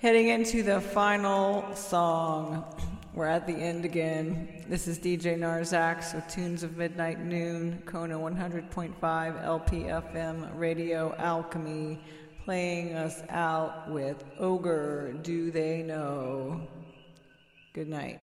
Heading into the final song. We're at the end again. This is DJ Narzax with Tunes of Midnight Noon, Kona 100.5 LPFM Radio Alchemy, playing us out with Ogre, Do They Know? Good night.